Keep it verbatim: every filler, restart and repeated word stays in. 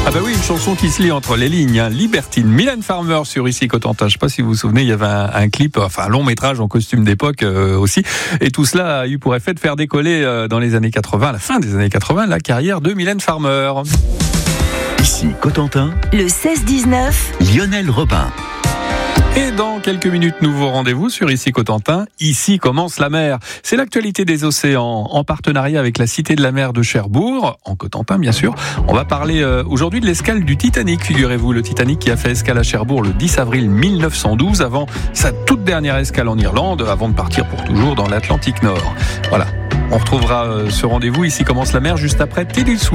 Ah bah oui, une chanson qui se lit entre les lignes, hein. Libertine, Mylène Farmer sur Ici Cotentin. Je sais pas si vous vous souvenez, il y avait un, un clip, enfin un long métrage en costume d'époque euh, aussi. Et tout cela a eu pour effet de faire décoller euh, dans les années quatre-vingts, à la fin des années quatre-vingts, la carrière de Mylène Farmer. Ici Cotentin, le seize dix-neuf, Lionel Robin. Et dans quelques minutes, nouveau rendez-vous sur Ici Cotentin. Ici commence la mer. C'est l'actualité des océans en partenariat avec la Cité de la mer de Cherbourg, en Cotentin bien sûr. On va parler euh, aujourd'hui de l'escale du Titanic, figurez-vous. Le Titanic qui a fait escale à Cherbourg le dix avril mille neuf cent douze, avant sa toute dernière escale en Irlande, avant de partir pour toujours dans l'Atlantique Nord. Voilà, on retrouvera euh, ce rendez-vous Ici commence la mer juste après Taylor Swift.